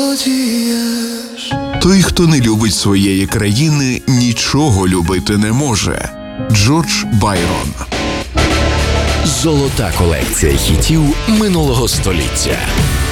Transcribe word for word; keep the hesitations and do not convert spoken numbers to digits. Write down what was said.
Той, хто не любить своєї країни, нічого любити не може. Джордж Байрон. Золота колекція хітів минулого століття.